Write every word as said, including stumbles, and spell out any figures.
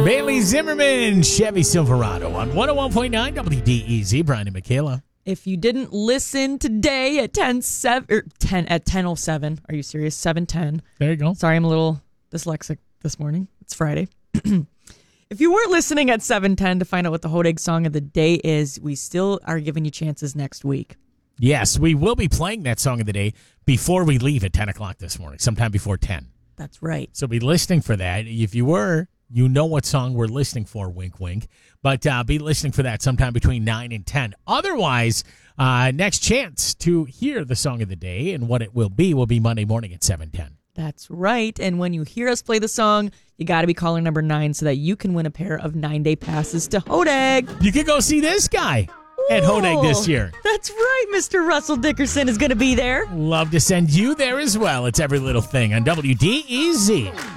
Bailey Zimmerman, Chevy Silverado on one oh one point nine W D E Z. Brian and Michaela. If you didn't listen today at ten seven or ten at ten oh seven, are you serious? seven ten. There you go. Sorry, I'm a little dyslexic this morning. It's Friday. If you weren't listening at seven ten to find out what the Hodag song of the day is, we still are giving you chances next week. Yes, we will be playing that song of the day before we leave at ten o'clock this morning, sometime before ten. That's right. So be listening for that. If you were, you know what song we're listening for, wink, wink. But uh, be listening for that sometime between nine and ten. Otherwise, uh, next chance to hear the song of the day and what it will be will be Monday morning at seven ten. That's right. And when you hear us play the song, you got to be caller number nine so that you can win a pair of nine-day passes to Hodag. You could go see this guy at Hodag this year. That's right. Mister Russell Dickerson is going to be there. Love to send you there as well. It's Every Little Thing on W D E Z.